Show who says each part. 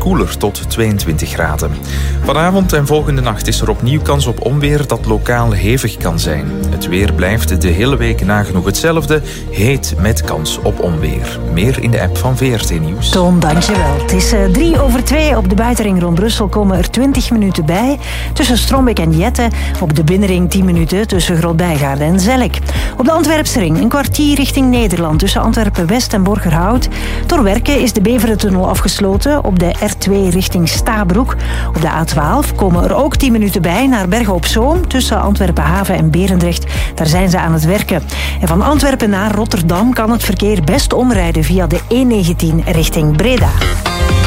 Speaker 1: koeler tot 22 graden. Vanavond en volgende nacht is er opnieuw kans op onweer dat lokaal hevig kan zijn. Het weer blijft de hele week nagenoeg hetzelfde. Heet met kans op onweer. Meer in de app van VRT Nieuws.
Speaker 2: Toon, dankjewel. Het is 3:03. Op de buitenring rond Brussel komen er 20 minuten bij. Tussen Strombeek en Jette. Op de binnenring 10 minuten tussen Grootbijgaarde en Zelk. Op de Antwerpse ring een kwartier richting Nederland tussen Antwerpen-West en Borgerhout. Door werken is de Beverentunnel afgesloten op de R2 richting Stabroek. Op de A12 komen er ook 10 minuten bij naar Bergen op Zoom tussen Antwerpen-Haven en Berendrecht. Daar zijn ze aan het werken. En van Antwerpen naar Rotterdam kan het verkeer best omrijden via de E19 richting Breda.